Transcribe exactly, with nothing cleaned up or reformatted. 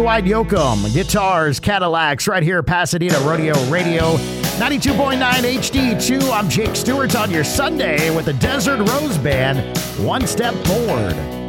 Dwight Yoakam, guitars, Cadillacs, right here at Pasadena Rodeo Radio, ninety-two point nine H D two. I'm Jake Stewart on your Sunday with the Desert Rose Band, One Step Forward.